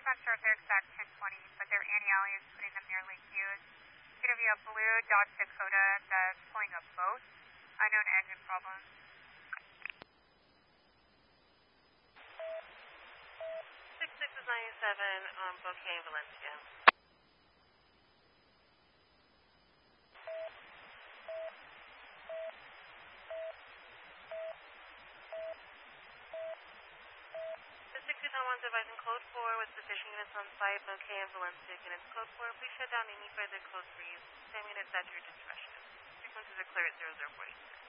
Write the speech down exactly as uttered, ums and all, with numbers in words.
not sure if they're exact ten twenty, but their anti-alley is putting them near Lake Hughes. It's going to be a blue Dodge Dakota that's pulling a boat. Unknown engine problem. six six is ninety-seven on Bouquet, Valencia. Advising code four with sufficient units on site, Bouquet and Valencia. Units code four, please shut down any further code freeze. ten minutes at your discretion. Frequencies are clear at zero zero four eight.